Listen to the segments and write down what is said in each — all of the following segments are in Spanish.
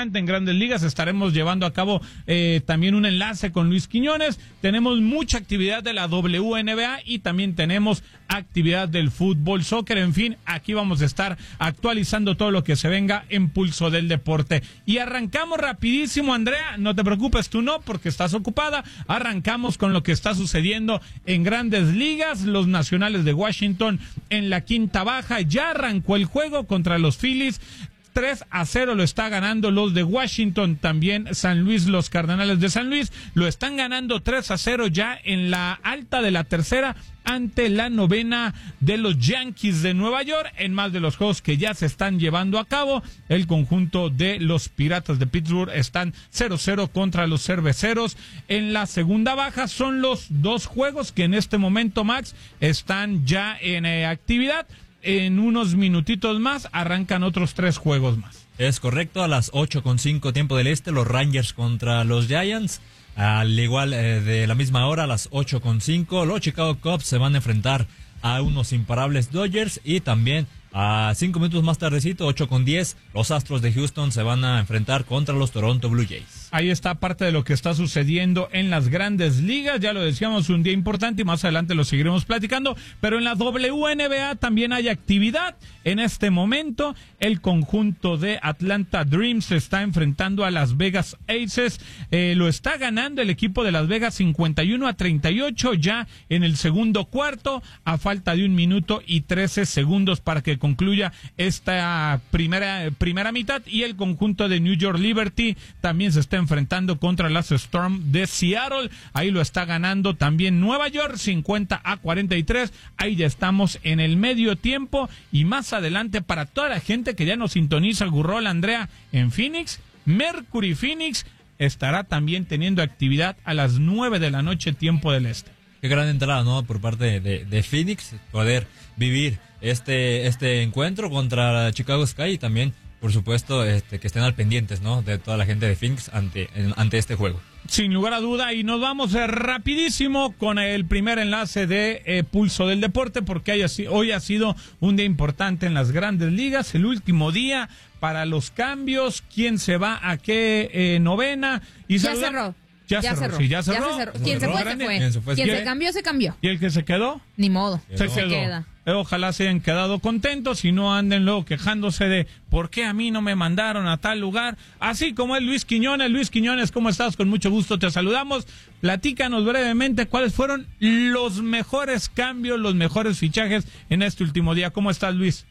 importante en Grandes Ligas. Estaremos llevando a cabo también un enlace con Luis Quiñones. Tenemos mucha actividad de la WNBA y también tenemos actividad del fútbol, soccer, en fin, aquí vamos a estar actualizando todo lo que se venga en Pulso del Deporte. Y arrancamos rapidísimo, Andrea, no te preocupes, tú no, porque estás ocupada. Arrancamos con lo que está sucediendo en Grandes Ligas. Los Nacionales de Washington en la quinta baja, ya arrancó el juego contra los Phillies. 3-0 lo está ganando los de Washington, también San Luis, los Cardenales de San Luis lo están ganando 3-0 ya en la alta de la tercera ante la novena de los Yankees de Nueva York. En más de los juegos que ya se están llevando a cabo, el conjunto de los Piratas de Pittsburgh están 0-0 contra los Cerveceros. En la segunda baja son los dos juegos que en este momento, Max, están ya en actividad. En unos minutitos más arrancan otros 3 juegos más. Es correcto, a las 8:05 tiempo del este, los Rangers contra los Giants. Al igual de la misma hora, a las 8:05, los Chicago Cubs se van a enfrentar a unos imparables Dodgers. Y también a 5 minutos más tardecito, 8:10, los Astros de Houston se van a enfrentar contra los Toronto Blue Jays. Ahí está parte de lo que está sucediendo en las Grandes Ligas. Ya lo decíamos, un día importante y más adelante lo seguiremos platicando. Pero en la WNBA también hay actividad. En este momento, el conjunto de Atlanta Dreams se está enfrentando a Las Vegas Aces. Lo está ganando el equipo de Las Vegas 51-38 ya en el segundo cuarto, a falta de 1 minuto y 13 segundos para que concluya esta primera mitad. Y el conjunto de New York Liberty también se está enfrentando contra las Storm de Seattle. Ahí lo está ganando también Nueva York 50-43. Ahí ya estamos en el medio tiempo. Y más adelante, para toda la gente que ya nos sintoniza, Gurrol, Andrea, en Phoenix, Mercury Phoenix estará también teniendo actividad a las 9 de la noche, tiempo del este. Qué gran entrada, ¿no? Por parte de Phoenix, poder vivir este encuentro contra Chicago Sky. Y también, por supuesto, que estén al pendientes, ¿no? De toda la gente de Phoenix ante este juego. Sin lugar a duda, y nos vamos rapidísimo con el primer enlace de Pulso del Deporte, porque hoy ha sido un día importante en las Grandes Ligas, el último día para los cambios, quién se va a qué novena. Y ya cerró. Ya cerró. Quien se fue. Quien se cambió, se cambió. ¿Y el que se quedó? Ni modo. Se queda. Ojalá se hayan quedado contentos y no anden luego quejándose de ¿por qué a mí no me mandaron a tal lugar? Así como es Luis Quiñones. Luis Quiñones, ¿cómo estás? Con mucho gusto te saludamos. Platícanos brevemente cuáles fueron los mejores cambios, los mejores fichajes en este último día. ¿Cómo estás, Luis?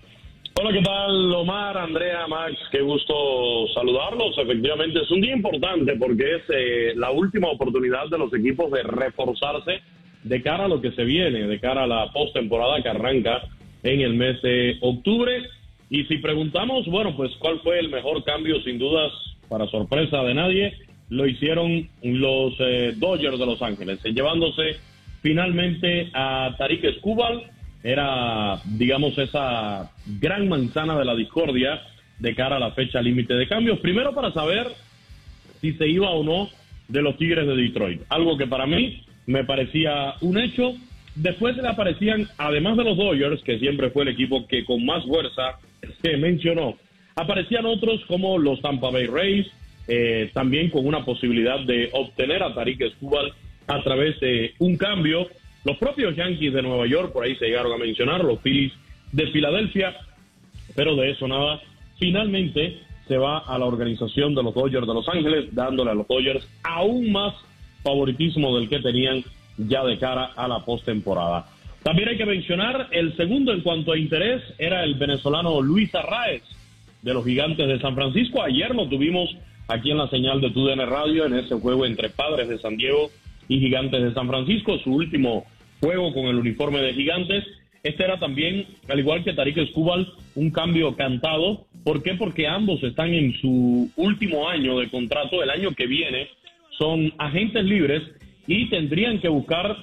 Hola, ¿qué tal, Omar, Andrea, Max? Qué gusto saludarlos. Efectivamente, es un día importante porque es la última oportunidad de los equipos de reforzarse de cara a lo que se viene, de cara a la postemporada que arranca en el mes de octubre. Y si preguntamos, bueno, pues ¿cuál fue el mejor cambio? Sin dudas, para sorpresa de nadie, lo hicieron los Dodgers de Los Ángeles, llevándose finalmente a Tarik Skubal. Era, digamos, esa gran manzana de la discordia de cara a la fecha límite de cambios. Primero, para saber si se iba o no de los Tigres de Detroit. Algo que para mí me parecía un hecho. Después le aparecían, además de los Dodgers, que siempre fue el equipo que con más fuerza se mencionó, aparecían otros como los Tampa Bay Rays, también con una posibilidad de obtener a Tarik Skubal a través de un cambio. Los propios Yankees de Nueva York, por ahí se llegaron a mencionar, los Phillies de Filadelfia, pero de eso nada. Finalmente se va a la organización de los Dodgers de Los Ángeles, dándole a los Dodgers aún más favoritismo del que tenían ya de cara a la postemporada. También hay que mencionar, el segundo en cuanto a interés era el venezolano Luis Arraez, de los Gigantes de San Francisco. Ayer lo tuvimos aquí en la señal de TUDN Radio, en ese juego entre Padres de San Diego y Gigantes de San Francisco, su último juego con el uniforme de Gigantes. Este era también, al igual que Tarik Skubal, un cambio cantado. ¿Por qué? Porque ambos están en su último año de contrato. El año que viene son agentes libres y tendrían que buscar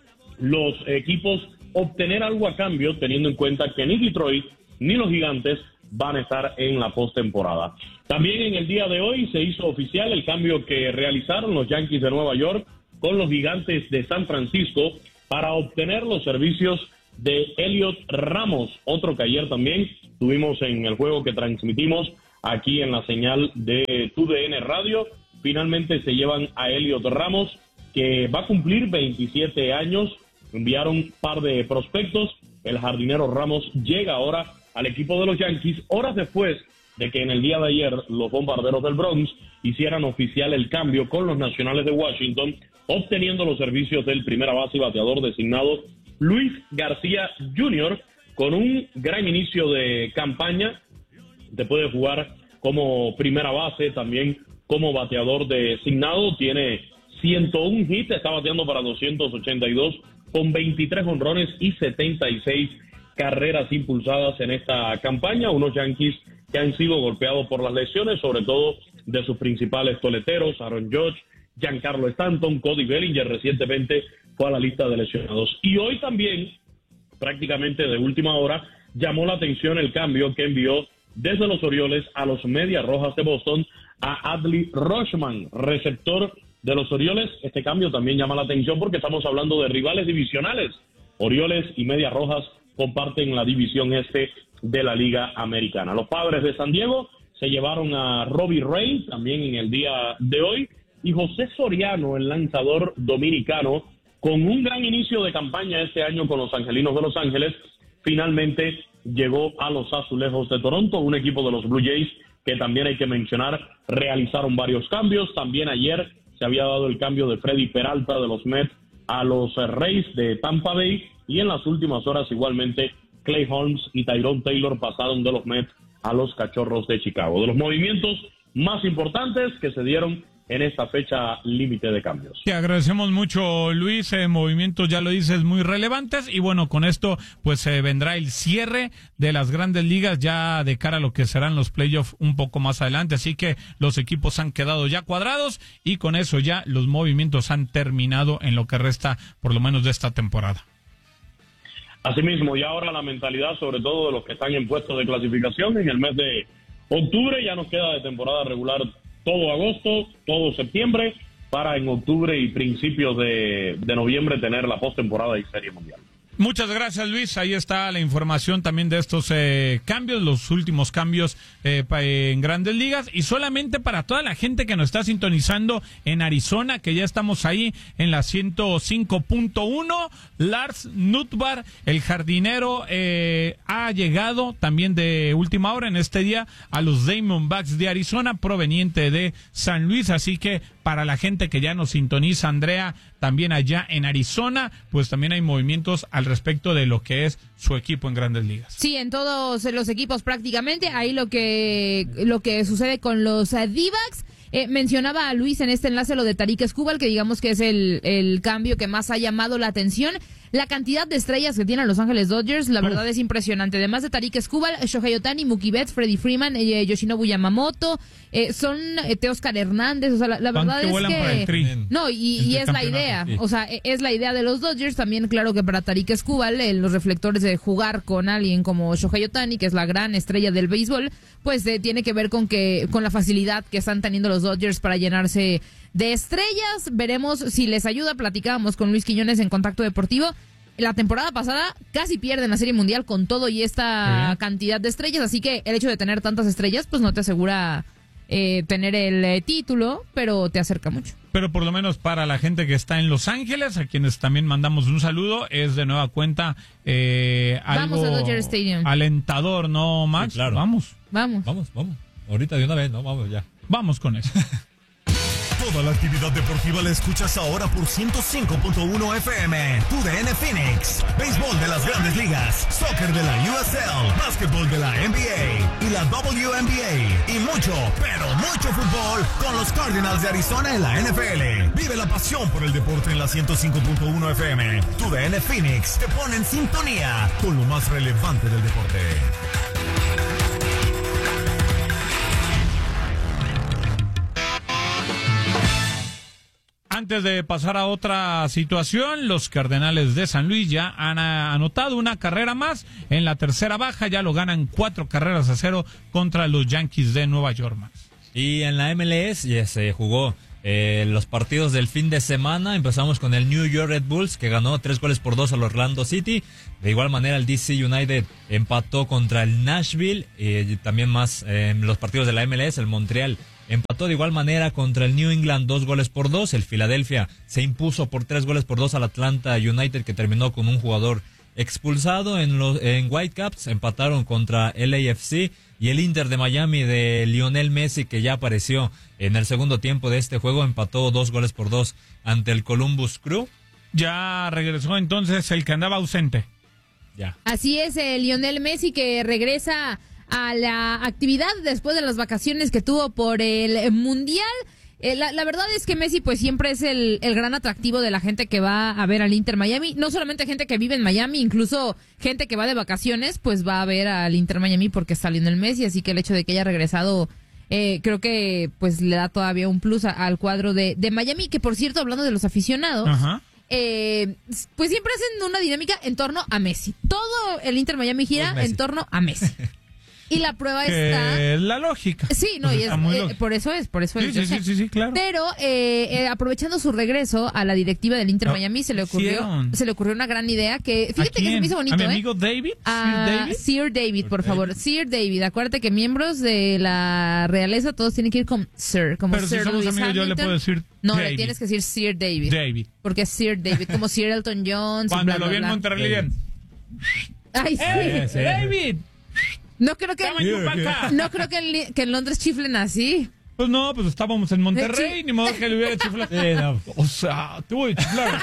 los equipos obtener algo a cambio, teniendo en cuenta que ni Detroit ni los Gigantes van a estar en la postemporada. También en el día de hoy se hizo oficial el cambio que realizaron los Yankees de Nueva York con los Gigantes de San Francisco para obtener los servicios de Elliot Ramos, otro que ayer también tuvimos en el juego que transmitimos aquí en la señal de TUDN Radio. Finalmente se llevan a Elliot Ramos, que va a cumplir 27 años. Enviaron un par de prospectos. El jardinero Ramos llega ahora al equipo de los Yankees, horas después de que en el día de ayer los Bombarderos del Bronx hicieran oficial el cambio con los Nacionales de Washington, obteniendo los servicios del primera base y bateador designado Luis García Jr., con un gran inicio de campaña. Te puede jugar como primera base, también como bateador designado. Tiene 101 hits, está bateando para 282 con 23 jonrones y 76 carreras impulsadas en esta campaña. Unos Yankees que han sido golpeados por las lesiones, sobre todo de sus principales toleteros, Aaron Judge, Giancarlo Stanton, Cody Bellinger recientemente fue a la lista de lesionados. Y hoy también, prácticamente de última hora, llamó la atención el cambio que envió desde los Orioles a los Medias Rojas de Boston a Adley Rutschman, receptor de los Orioles. Este cambio también llama la atención porque estamos hablando de rivales divisionales. Orioles y Medias Rojas comparten la división este de la Liga Americana. Los Padres de San Diego se llevaron a Robbie Ray también en el día de hoy, y José Soriano, el lanzador dominicano, con un gran inicio de campaña este año con los Angelinos de Los Ángeles, finalmente llegó a los Azulejos de Toronto, un equipo de los Blue Jays que también hay que mencionar, realizaron varios cambios. También ayer se había dado el cambio de Freddy Peralta de los Mets a los Rays de Tampa Bay, y en las últimas horas igualmente Clay Holmes y Tyrone Taylor pasaron de los Mets a los Cachorros de Chicago. De los movimientos más importantes que se dieron en esta fecha límite de cambios. Te agradecemos mucho, Luis. Movimientos, ya lo dices, muy relevantes. Y bueno, con esto pues vendrá el cierre de las grandes ligas ya de cara a lo que serán los playoffs un poco más adelante. Así que los equipos han quedado ya cuadrados y con eso ya los movimientos han terminado en lo que resta por lo menos de esta temporada. Asimismo, y ahora la mentalidad sobre todo de los que están en puestos de clasificación en el mes de octubre. Ya nos queda de temporada regular todo agosto, todo septiembre, para en octubre y principios de noviembre tener la postemporada y Serie Mundial. Muchas gracias, Luis. Ahí está la información también de estos cambios, los últimos cambios en Grandes Ligas. Y solamente para toda la gente que nos está sintonizando en Arizona, que ya estamos ahí en la 105.1, Lars Nootbaar, el jardinero, ha llegado también de última hora en este día a los Diamondbacks de Arizona, proveniente de San Luis. Así que para la gente que ya nos sintoniza, Andrea, también allá en Arizona, pues también hay movimientos al respecto de lo que es su equipo en Grandes Ligas. Sí, en todos los equipos prácticamente. Ahí lo que sucede con los D-backs. Mencionaba a Luis en este enlace lo de Tarik Skubal, que digamos que es el cambio que más ha llamado la atención. La cantidad de estrellas que tienen Los Ángeles Dodgers, la verdad es impresionante. Además de Tarik Skubal, Shohei Ohtani, Mookie Betts, Freddie Freeman, Yoshinobu Yamamoto, son Teóscar Hernández. O sea, la verdad es que no, y es la idea. Sí. O sea, es la idea de los Dodgers. También, claro que para Tarik Skubal, los reflectores de jugar con alguien como Shohei Ohtani, que es la gran estrella del béisbol, pues tiene que ver con la facilidad que están teniendo los Dodgers para llenarse de estrellas. Veremos si les ayuda. Platicábamos con Luis Quiñones en Contacto Deportivo. La temporada pasada casi pierden la Serie Mundial con todo y esta cantidad de estrellas, así que el hecho de tener tantas estrellas pues no te asegura tener el título, pero te acerca mucho. Pero por lo menos para la gente que está en Los Ángeles, a quienes también mandamos un saludo, es de nueva cuenta algo a Dodger Stadium. Alentador, ¿no, Max? Sí, claro. Vamos. Ahorita de una vez, ¿no? Vamos ya. Vamos con eso. Toda la actividad deportiva la escuchas ahora por 105.1 FM. TUDN Phoenix. Béisbol de las Grandes Ligas, soccer de la USL, básquetbol de la NBA y la WNBA. Y mucho, pero mucho fútbol con los Cardinals de Arizona en la NFL. Vive la pasión por el deporte en la 105.1 FM. TUDN Phoenix te pone en sintonía con lo más relevante del deporte. Antes de pasar a otra situación, los Cardenales de San Luis ya han anotado una carrera más en la tercera baja, ya lo ganan 4-0 contra los Yankees de Nueva York. Y en la MLS ya se jugó los partidos del fin de semana. Empezamos con el New York Red Bulls, que ganó 3-2 al Orlando City. De igual manera, el DC United empató contra el Nashville. También más en los partidos de la MLS, el Montreal empató de igual manera contra el New England 2-2. El Philadelphia se impuso por 3-2 al Atlanta United, que terminó con un jugador expulsado. En Whitecaps empataron contra LAFC, y el Inter de Miami de Lionel Messi, que ya apareció en el segundo tiempo de este juego, empató 2-2 ante el Columbus Crew. Ya regresó entonces el que andaba ausente. Ya. Así es, Lionel Messi, que regresa a la actividad después de las vacaciones que tuvo por el Mundial. La verdad es que Messi pues siempre es el gran atractivo de la gente que va a ver al Inter Miami. No solamente gente que vive en Miami, incluso gente que va de vacaciones pues va a ver al Inter Miami porque está Lionel Messi. Así que el hecho de que haya regresado creo que pues le da todavía un plus al cuadro de Miami. Que por cierto, hablando de los aficionados, Ajá. pues siempre hacen una dinámica en torno a Messi. Todo el Inter Miami gira Messi. en torno a Messi. Y la prueba está... Es la lógica. Sí, no, y Está muy es, lógico. por eso es. yo sé. Sí, claro. Pero aprovechando su regreso a la directiva del Inter No, Miami, se le hicieron. ocurrió una gran idea que, fíjate que se me hizo bonito, ¿A mi amigo David? Sir David, por favor. Sir David, acuérdate que miembros de la realeza todos tienen que ir con Sir, como Pero Sir si somos Lewis amigos, yo le Hamilton. puedo decir No, David. le tienes que decir Sir David. David. Porque es Sir David, como Sir Elton John. Cuando bla, lo bla, vi en bla. Monterrey, bien. Ay, sí. Sí. David. No creo que... Ven para acá. No creo que en Londres chiflen así. Pues no, pues estábamos en Monterrey, Sí. ni modo que le hubiera chiflado. No. O sea, te voy a chiflar.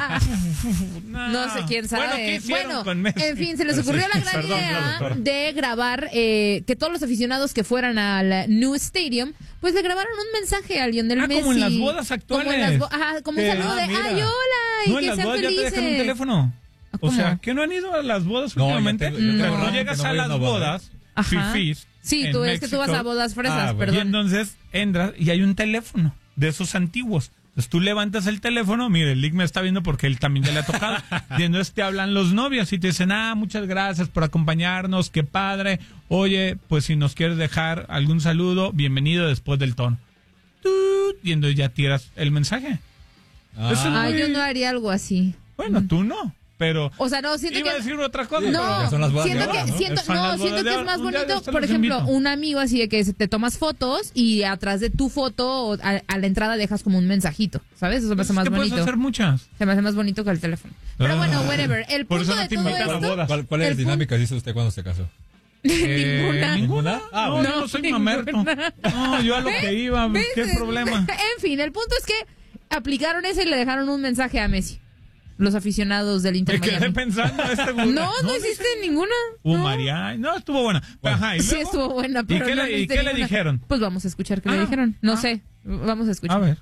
No sé quién sabe. Bueno, ¿qué hicieron con Messi? En fin, se les ocurrió la gran Perdón, idea perdón. de grabar que todos los aficionados que fueran al New Stadium, pues le grabaron un mensaje a Lionel Messi. Como en las bodas actuales. Como un saludo de, mira. ay, hola, y No, en que las sean bodas ya te felices. dejan un teléfono. ¿Ah, O cómo? sea, ¿que no han ido a las bodas No, últimamente? yo tengo rato Tú que llegas no a voy a las una boda, bodas, Ajá. fifís, Sí, en tú es que tú vas a México, bodas fresas, bueno. y perdón. entonces entras y hay un teléfono de esos antiguos. Entonces tú levantas el teléfono, mire, el Lick me está viendo porque él también ya le ha tocado. Y entonces te hablan los novios y te dicen, muchas gracias por acompañarnos, qué padre. Oye, pues si nos quieres dejar algún saludo, bienvenido después del tono. Tut, y entonces ya tiras el mensaje. Eso es Ay, muy- yo no haría algo así. Bueno, tú no, pero O sea, no, siento iba que... a decir otra cosa. No, pero son las bodas de siento ahora, que, ¿no? siento, Son no, las bodas siento de que es ahora. más Un día de bonito, estos por los ejemplo, invito. un amigo así de que te tomas fotos y atrás de tu foto a la entrada dejas como un mensajito, ¿sabes? Eso me hace Es más que puedes bonito. hacer muchas. Se me hace más bonito que el teléfono. Pero bueno, whatever. El Por punto eso no de te todo invitaron a esto... bodas. ¿Cuál es El la dinámica dice usted cuando se casó? Ninguna. ¿Ninguna? Ah, No, bueno. yo no soy mamerto. No, yo a lo que iba, ¿Ves? ¿qué problema? En fin, el punto es que aplicaron ese y le dejaron un mensaje a Messi. Los aficionados del Inter Me quedé Miami. pensando este No hiciste ninguna. No. María, no, estuvo buena. Ajá, ¿y Sí luego? estuvo buena, ¿Y pero qué no le, y hiciste qué le ninguna. dijeron? Pues vamos a escuchar qué le dijeron. No sé, vamos a escuchar. A ver.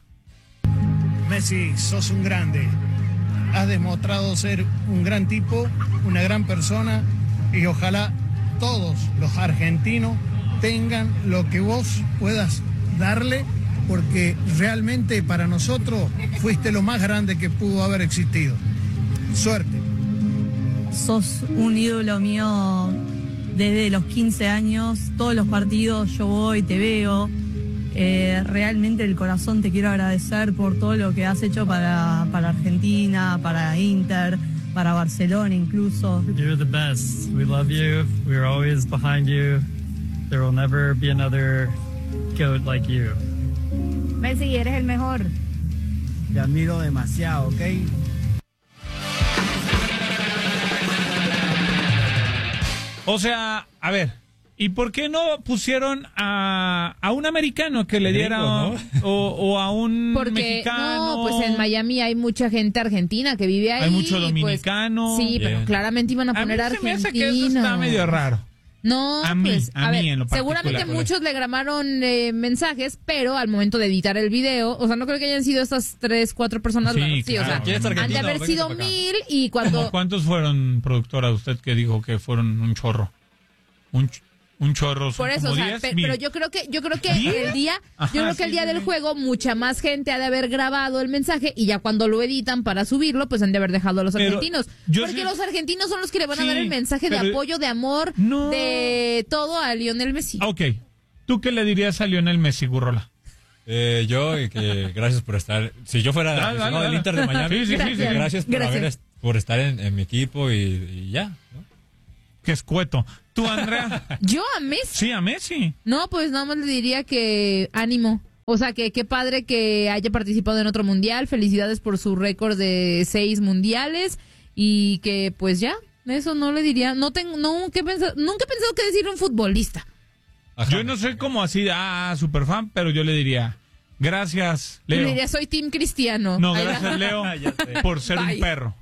Messi, sos un grande. Has demostrado ser un gran tipo, una gran persona y ojalá todos los argentinos tengan lo que vos puedas darle porque realmente para nosotros fuiste lo más grande que pudo haber existido. Suerte. Sos un ídolo mío desde los 15 años, todos los partidos yo voy, te veo. Realmente el corazón te quiero agradecer por todo lo que has hecho para Argentina, para Inter, para Barcelona incluso. You're the best. We love you. We're always behind you. There will never be another goat like you. Messi, eres el mejor. Te admiro demasiado, ¿ok? O sea, a ver, ¿y por qué no pusieron a un americano que le Gringo, diera ¿no? o a un Porque mexicano? no, pues en Miami hay mucha gente argentina que vive ahí. Hay mucho y, pues, dominicano. sí, pero Bien. claramente iban a A mí poner se me hace argentinos. que eso está medio raro. No, A mí, pues, a mí ver, en lo particular. seguramente muchos le grabaron mensajes, pero al momento de editar el video, o sea, no creo que hayan sido estas 3, 4 personas. Sí, o sea, claro. ¿Quién es han de argentino? haber Véngase sido para acá. 1000 y ¿Cómo cuando... ¿Cuántos fueron, productora, usted que dijo que fueron un chorro? Un chorro, son Por eso, como o sea, 10, pero 1000. yo creo que ¿10? el día, Ajá, yo creo que el sí, día sí, del sí. juego mucha más gente ha de haber grabado el mensaje y ya cuando lo editan para subirlo, pues han de haber dejado a los Pero argentinos, yo porque sí- los argentinos son los que le van a Sí, dar el mensaje de pero- apoyo, de amor, No. de todo a Lionel Messi. Ok, ¿tú qué le dirías a Lionel Messi, Gurrola? Gracias por estar. Si yo fuera aficionado del Inter de Miami, Sí. gracias por estar en mi equipo y ya, ¿no? Qué escueto. ¿Tú, Andrea? ¿Yo a Messi? Sí, a Messi. No, pues nada más le diría que ánimo. O sea, que qué padre que haya participado en otro mundial. Felicidades por su récord de 6 mundiales. Y que pues ya, eso no le diría. Nunca he pensado que decirle un futbolista. Ajá. Yo no soy como así, super fan, pero yo le diría, gracias, Leo. Le diría, soy Team Cristiano. No, Ahí gracias, va. Leo, Ya sé. por ser un Bye. perro.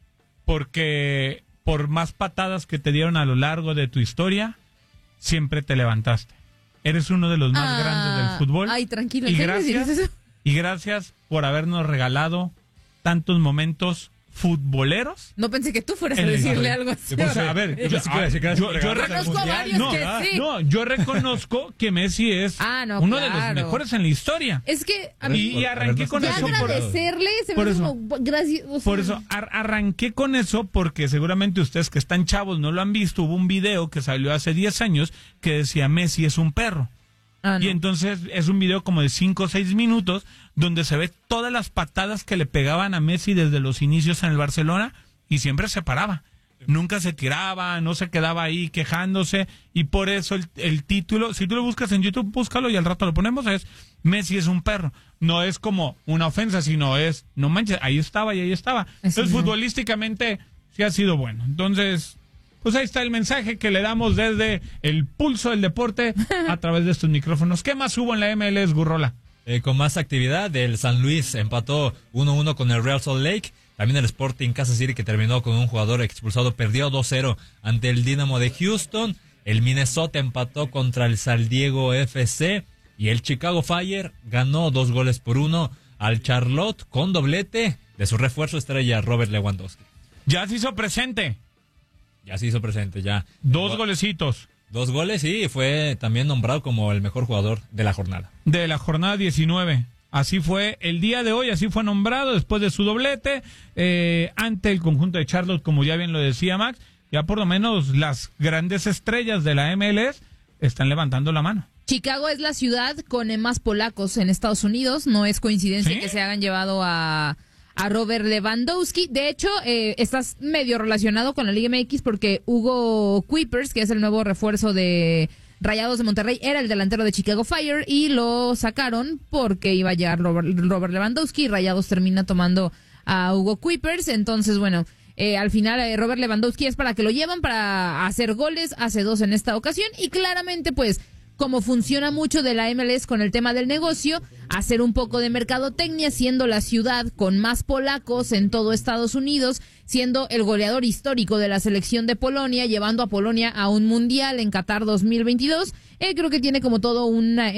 Porque por más patadas que te dieron a lo largo de tu historia, siempre te levantaste. Eres uno de los más grandes del fútbol. Ay, tranquilo. Y ¿en serio dices eso? gracias por habernos regalado tantos momentos futboleros. No pensé que tú fueras a En la decirle historia. algo así. O sea, a ver, Yo sí quiero decir gracias por regalarnos el Conozco a mundial. Varios que sí. No, yo reconozco que Messi es No, uno de claro. los mejores en la historia. Es que a mí Y arranqué con ya eso. agradecerle se me por hace eso. como gracias. O sea, Por eso arranqué con eso porque seguramente ustedes que están chavos no lo han visto. Hubo un video que salió hace 10 años que decía Messi es un perro. no. Y entonces es un video como de 5 o 6 minutos donde se ve todas las patadas que le pegaban a Messi desde los inicios en el Barcelona y siempre se paraba. Nunca se tiraba, no se quedaba ahí quejándose y por eso el título, si tú lo buscas en YouTube, búscalo y al rato lo ponemos, es Messi es un perro. No es como una ofensa, sino es, no manches, ahí estaba y ahí estaba. Entonces futbolísticamente sí ha sido bueno. Entonces, pues ahí está el mensaje que le damos desde el pulso del deporte a través de estos micrófonos. ¿Qué más hubo en la MLS, Gurrola? Con más actividad, el San Luis empató 1-1 con el Real Salt Lake. También el Sporting Kansas City, que terminó con un jugador expulsado, perdió 2-0 ante el Dynamo de Houston. El Minnesota empató contra el San Diego FC. Y el Chicago Fire ganó 2-1 al Charlotte con doblete de su refuerzo estrella Robert Lewandowski. Ya se hizo presente. Ya se hizo presente, ya. 2 golecitos. 2 goles y fue también nombrado como el mejor jugador de la jornada. De la jornada 19. Así fue el día de hoy, así fue nombrado después de su doblete ante el conjunto de Charlotte, como ya bien lo decía Max. Ya por lo menos las grandes estrellas de la MLS están levantando la mano. Chicago es la ciudad con más polacos en Estados Unidos. No es coincidencia ¿Sí? que se hayan llevado a Robert Lewandowski. De hecho, estás medio relacionado con la Liga MX porque Hugo Kuipers, que es el nuevo refuerzo de Rayados de Monterrey, era el delantero de Chicago Fire y lo sacaron porque iba a llegar Robert Lewandowski y Rayados termina tomando a Hugo Kuipers. Entonces, bueno, al final Robert Lewandowski es para que lo llevan para hacer goles, hace 2 en esta ocasión y claramente pues como funciona mucho de la MLS con el tema del negocio, hacer un poco de mercadotecnia, siendo la ciudad con más polacos en todo Estados Unidos, siendo el goleador histórico de la selección de Polonia, llevando a Polonia a un mundial en Qatar 2022. Creo que tiene como todo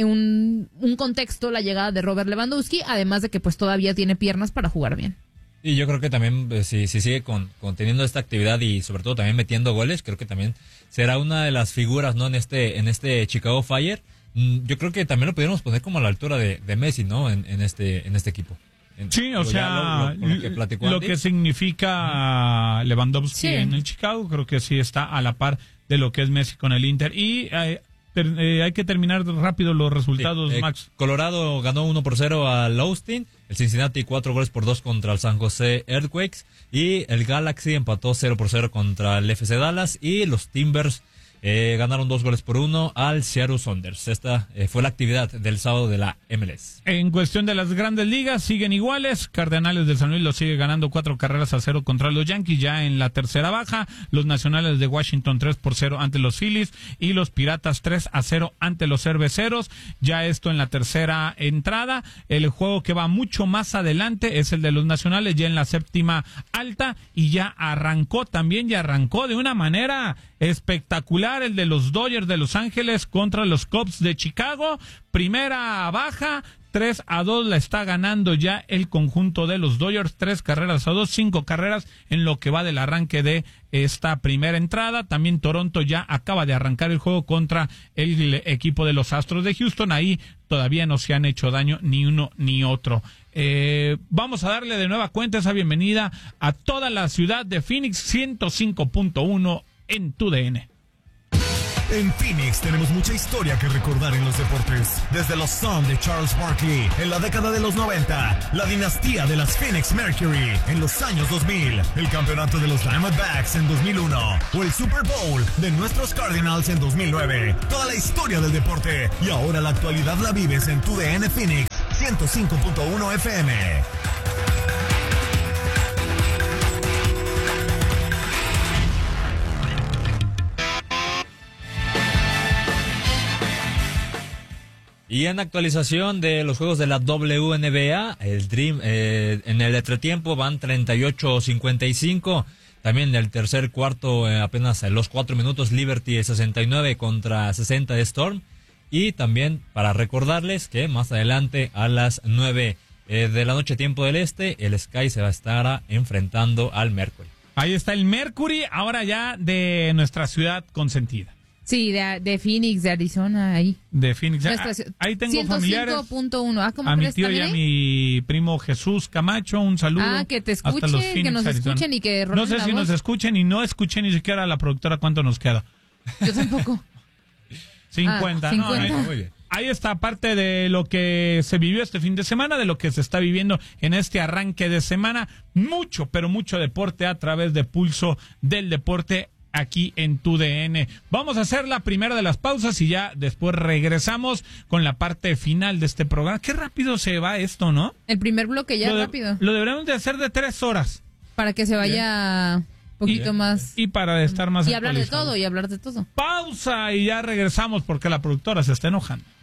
un contexto la llegada de Robert Lewandowski, además de que pues todavía tiene piernas para jugar bien. Y yo creo que también si sigue teniendo esta actividad y sobre todo también metiendo goles, creo que también será una de las figuras, ¿no? En este Chicago Fire. Yo creo que también lo pudiéramos poner como a la altura de Messi, ¿no? En este equipo. Sí, o sea, lo que platicó Andy. que significa Lewandowski en el Chicago, creo que sí está a la par de lo que es Messi con el Inter. Y hay que terminar rápido los resultados, sí, Max. Colorado ganó 1-0 al Austin, el Cincinnati 4-2 contra el San Jose Earthquakes y el Galaxy empató 0-0 contra el FC Dallas y los Timbers ganaron 2-1 al Seattle Sounders. Esta fue la actividad del sábado de la MLS. En cuestión de las grandes ligas, siguen iguales. Cardenales de San Luis lo sigue ganando 4-0 contra los Yankees, ya en la tercera baja. Los Nacionales de Washington 3-0 ante los Phillies y los Piratas 3-0 ante los Cerveceros. Ya esto en la tercera entrada. El juego que va mucho más adelante es el de los Nacionales, ya en la séptima alta, y ya arrancó de una manera espectacular el de los Dodgers de Los Ángeles contra los Cubs de Chicago. Primera baja, 3-2 la está ganando ya el conjunto de los Dodgers, 3-2, 5 carreras en lo que va del arranque de esta primera entrada. También Toronto ya acaba de arrancar el juego contra el equipo de los Astros de Houston. Ahí todavía no se han hecho daño ni uno ni otro. Vamos a darle de nueva cuenta esa bienvenida a toda la ciudad de Phoenix, 105.1 en tu DN. En Phoenix tenemos mucha historia que recordar en los deportes. Desde los Suns de Charles Barkley en la década de los 90, la dinastía de las Phoenix Mercury en los años 2000, el campeonato de los Diamondbacks en 2001 o el Super Bowl de nuestros Cardinals en 2009. Toda la historia del deporte y ahora la actualidad la vives en TUDN Phoenix 105.1 FM. Y en actualización de los juegos de la WNBA, el Dream en el entretiempo van 38-55. También en el tercer cuarto, apenas en los 4 minutos, Liberty 69 contra 60 de Storm. Y también para recordarles que más adelante a las 9 de la noche, tiempo del este, el Sky se va a estar enfrentando al Mercury. Ahí está el Mercury, ahora ya de nuestra ciudad consentida. Sí, de Phoenix, de Arizona, ahí. De Phoenix. Ahí tengo familiares. 105.1. Ah, ¿cómo a mi crees, tío y a mi primo Jesús Camacho, un saludo. Ah, que te escuchen, que nos escuchen y que no sé si nos escuchen y no escuchen ni siquiera a la productora cuánto nos queda. Yo tampoco. 50. 50. No, muy bien. Ahí está parte de lo que se vivió este fin de semana, de lo que se está viviendo en este arranque de semana. Mucho, pero mucho deporte a través de Pulso del Deporte aquí en TUDN. Vamos a hacer la primera de las pausas y ya después regresamos con la parte final de este programa. Qué rápido se va esto, ¿no? El primer bloque ya rápido. Lo deberíamos de hacer de 3 horas. Para que se vaya un poquito más. Y para estar más y hablar de todo, y hablar de todo. Pausa y ya regresamos porque la productora se está enojando.